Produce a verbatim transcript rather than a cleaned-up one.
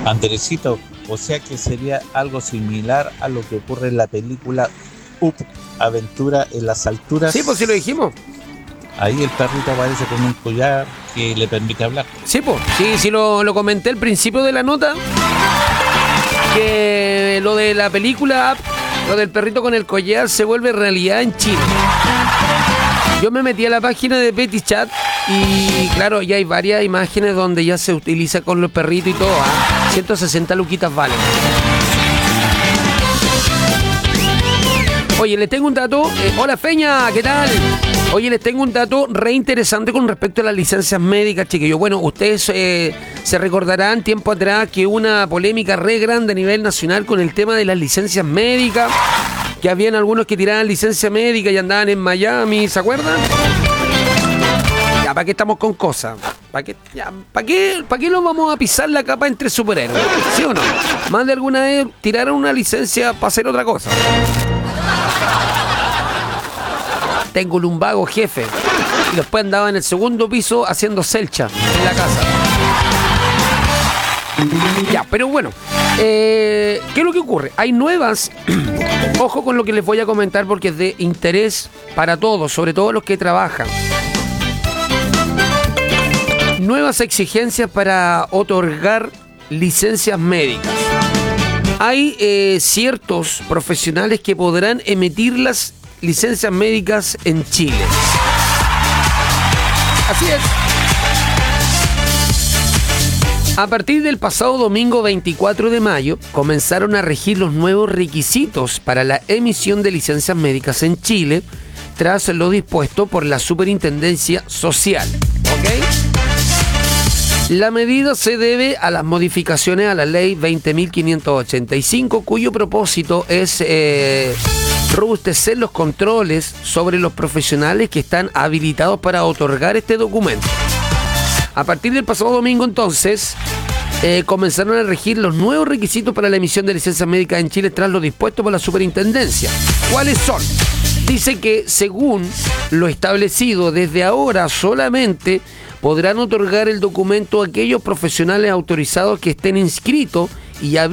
Andresito, o sea que sería algo similar a lo que ocurre en la película Up, Aventura en las Sí, pues sí lo alturas. dijimos. Ahí el perrito aparece con un collar que le permite hablar. Sí, pues, sí, sí lo, lo comenté al principio de la nota. Que lo de la película, lo del perrito con el collar se vuelve realidad en Chile. Yo me metí a la página de Petty Chat y claro, ya hay varias imágenes donde ya se utiliza con los perritos y todo. ¿eh? ciento sesenta luquitas vale. Oye, les tengo un dato. Eh, hola Feña, ¿qué tal? Oye, les tengo un dato re interesante con respecto a las licencias médicas, chiquillos. Bueno, ustedes eh, se recordarán tiempo atrás que hubo una polémica re grande a nivel nacional con el tema de las licencias médicas, que habían algunos que tiraban licencia médica y andaban en Miami, ¿se acuerdan? Ya, ¿para qué estamos con cosas? ¿Para qué, ya, ¿para qué, ¿para qué nos vamos a pisar la capa entre superhéroes? ¿Sí o no? Más de alguna vez tiraron una licencia para hacer otra cosa. Tengo lumbago, jefe. Y después andaba en el segundo piso haciendo selcha en la casa. Ya, pero bueno. Eh, ¿Qué es lo que ocurre? Hay nuevas... Ojo con lo que les voy a comentar porque es de interés para todos, sobre todo los que trabajan. Nuevas exigencias para otorgar licencias médicas. Hay eh, ciertos profesionales que podrán emitir las licencias médicas en Chile. Así es. A partir del pasado domingo veinticuatro de mayo, comenzaron a regir los nuevos requisitos para la emisión de licencias médicas en Chile, tras lo dispuesto por la Superintendencia Social. ¿Ok? La medida se debe a las modificaciones a la Ley veinte mil quinientos ochenta y cinco, cuyo propósito es eh, robustecer los controles sobre los profesionales que están habilitados para otorgar este documento. A partir del pasado domingo, entonces, eh, comenzaron a regir los nuevos requisitos para la emisión de licencias médicas en Chile tras lo dispuesto por la Superintendencia. ¿Cuáles son? Dice que, según lo establecido, desde ahora solamente podrán otorgar el documento a aquellos profesionales autorizados que estén inscritos y